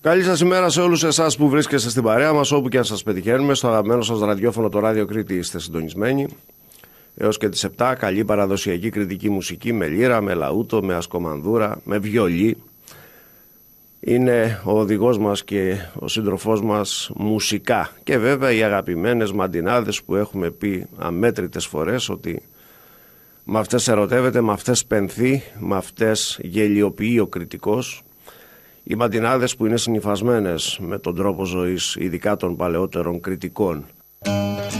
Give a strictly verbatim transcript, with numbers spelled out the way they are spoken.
Καλή σας ημέρα σε όλους εσάς που βρίσκεστε στην παρέα μας, όπου και αν σας πετυχαίνουμε. Στο αγαπημένο σας ραδιόφωνο, το Ράδιο Κρήτη, είστε συντονισμένοι. Έως και τις επτά, καλή παραδοσιακή κρητική μουσική με λύρα, με λαούτο, με ασκομανδούρα, με βιολί. Είναι ο οδηγός μας και ο σύντροφός μας μουσικά. Και βέβαια οι αγαπημένες μαντινάδες που έχουμε πει αμέτρητες φορές ότι με αυτές ερωτεύεται, με αυτές πενθεί, με αυτές γελιοποιεί ο κριτικός. Οι μαντινάδες που είναι συνυφασμένες με τον τρόπο ζωής, ειδικά των παλαιότερων κριτικών.